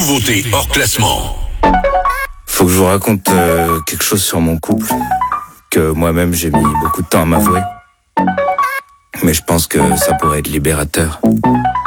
nouveautés hors classement. Faut que je vous raconte quelque chose sur mon couple que moi-même j'ai mis beaucoup de temps à m'avouer. Mais je pense que ça pourrait être libérateur.